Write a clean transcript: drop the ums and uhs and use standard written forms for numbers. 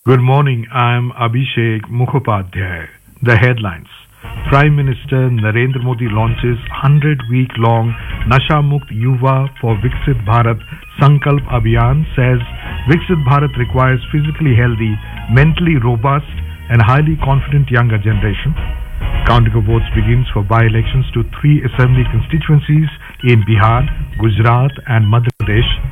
Good morning. I'm Abhishek Mukhopadhyay. The headlines. Prime Minister Narendra Modi launches 100-week-long Nasha Mukt Yuva for Viksit Bharat Sankalp Abhiyan, says Viksit Bharat requires physically healthy, mentally robust and highly confident younger generation. Counting of votes begins for by-elections to 3 assembly constituencies in Bihar, Gujarat and Madhya Pradesh.